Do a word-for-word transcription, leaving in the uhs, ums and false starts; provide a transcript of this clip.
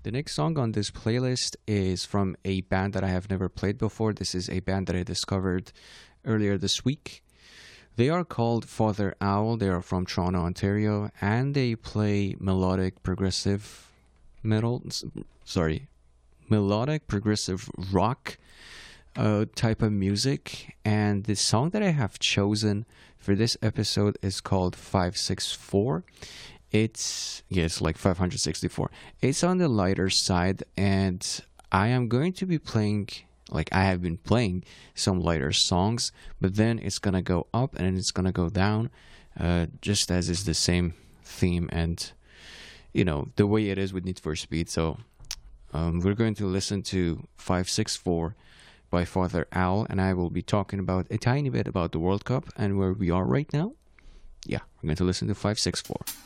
The next song on this playlist is from a band that I have never played before. This is a band that I discovered earlier this week. They are called Father Owl. They are from Toronto, Ontario, and they play melodic progressive metal. Sorry, melodic progressive rock uh, type of music. And the song that I have chosen for this episode is called five six four. It's, yes, like five hundred sixty-four. It's on the lighter side, and I am going to be playing, like I have been playing some lighter songs, but then it's gonna go up and it's gonna go down, uh, just as is the same theme and, you know, the way it is with Need for Speed. So um, we're going to listen to five six four by Father Owl, and I will be talking about a tiny bit about the World Cup and where we are right now. Yeah, we're going to listen to five six four.